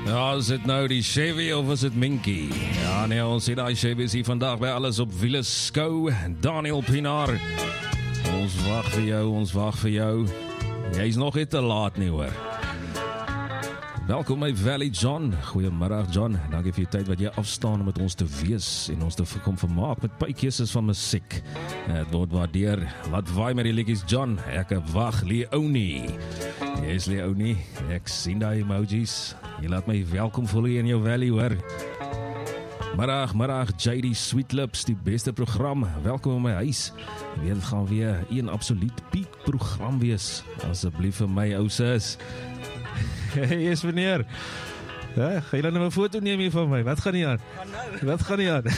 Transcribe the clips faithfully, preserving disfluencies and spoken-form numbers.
Ja, is dit nou die Chevy of is dit Minky? Ja nee, ons sien die Chevy is hier vandag by Alles op Wiele Skou. Daniel Pienaar. Ons wag vir jou, ons wag vir jou. Jy is nog nie te laat nie hoor. Welkom my Valley John. Goeiemiddag John. Dankie vir die tyd wat jy afstaan om met ons te wees en ons te kom vermaak met pykeuses van musiek. Het word waardeer. Wat waai met die liedjies John? Ek wag Leonie. Yes Leonie, ek sien die emojis. Jy laat my welkom voel hier in jou valley hoor. Middag, middag J D Sweetlips, die beste program. Welkom in my huis. Dit gaan weer een absoluut piek program wees. Asseblief vir my ou sis. Yes meneer. Ja, ga jy dan nou 'n foto neem hier van my? Wat gaan nie aan? Wat gaan nie aan?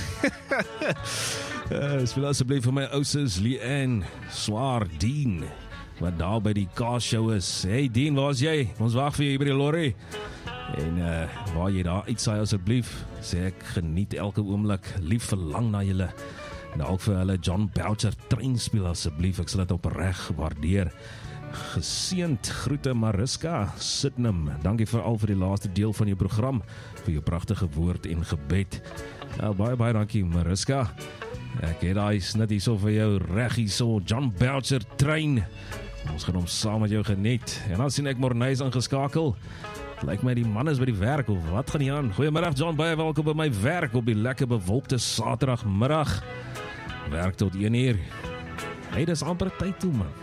uh, speel asseblief vir my ou sis Leanne Swaar Dien. Wat daar by die K-show is. Hey Dien, waar is jy? Ons wag vir jou hier by die lorry. En uh, waar jy daar uitsaai asseblief, sê ek geniet elke oomblik, lief verlang na julle. En ook vir hulle John Boucher trein speel asseblief, ek sal dit opreg waardeer. Geseend groete Mariska Sydenham. Dankie veral vir die laaste deel van jou program, vir jou pragtige woord en gebed. Nou, baie baie dankie Mariska. Ek het daai snit hierso vir jou reg hierso, John Boucher trein. Ons gaan hom saam met jou geniet. En dan sien ek Morney is ingeskakel. Lyk my die man is by die werk of wat gaan nie aan? Goeiemiddag John, baie welkom by my werk op die lekker bewolkte Saterdagmiddag. Werk tot een uur. Hey, dis amper tyd toe man.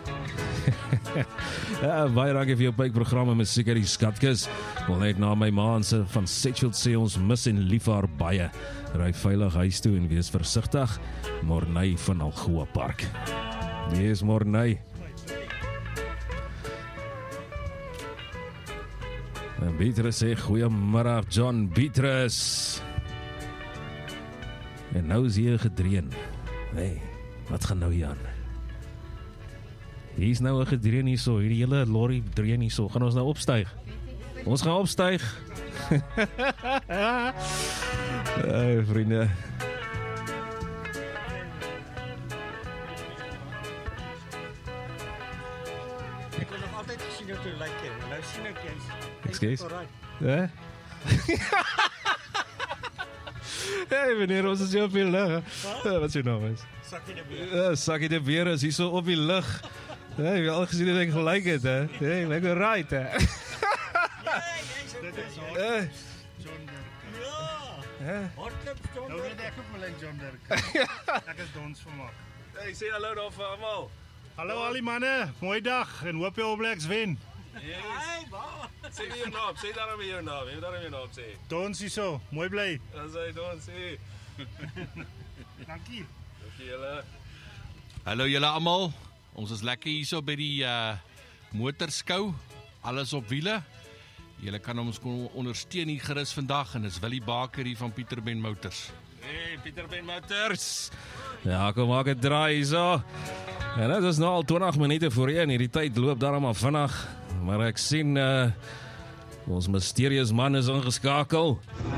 Ja, baie dankie vir jou pykprogramme musiek uit die skatkis. Wil net na my ma se van Setchfield sê ons mis en lief haar baie. Ry veilig huis toe en wees versigtig. Morney van Algoa Park. Yes, Morney. En Beatrice sê, goeiemiddag John, Beatrice. En nou is hier gedreun. Nee, wat gaan nou hier aan? Hier is nou een gedreun hier so, hierdie hele lorry dreun hier so. Gaan ons nou opstyg? Ons gaan opstyg. Hey vriende. Ek het nog altyd gesien hoe toe lyk jy, nou sien ek jy's. Excuse? Ja? Hey meneer, ons is hier op die lug. Wat is jou naam is? Sakkie de Beer. Ja, Sakkie de Beer is hier so op die lug. Hey, jy al gesien dat ek gelyk het, hè? Hey, lyk weer right, hè? Ja, jy's dit is Hey. John Dirk. Hè? Ja. Hartklop John Nou Dirk. weet ek ook wel John Dirk. Ek is Dons vermaak. Hey, sê hallo daar vir almal. Hallo al die manne, mooi dag en hoop jy All Blacks wen. Hey, waar? Sê jou naam, sê daarom jou naam. Jy moet daarom jou naam sê. Dons hierso, mooi bly. As hy dan sê. Dankie. Dankie julle. Hallo julle almal. Ons is lekker hierso by die uh, motorskou. Alles op wiele. Julle kan ons kon ondersteun hier gerus vandag en dis Willie Baker hier van Pieter Ben Motors. Hey, Pieter Ben Motors. Ja, kom maak 'n draai so. En dit is nou al twintig minute voor een. Hierdie tyd loop daarom af vinnig. Maar ek sien uh, ons mysterious man is ingeskakel.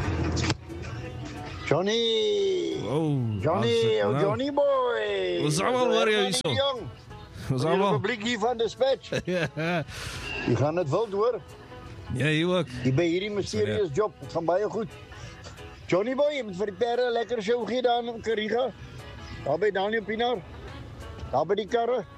Johnny! Oh, Johnny, oh Johnny boy! Ons almal hoor jou hierso. Ons Die almal. Republiek hier van Dispatch. Ja, Die gaan het wild hoor. ja, jy ook. Die by hierdie mysterious job. Het gaan baie goed. Johnny boy, jy moet vir die perde lekker show gee daar in Kariga. Daar by Daniel Pienaar. Daar by die karre.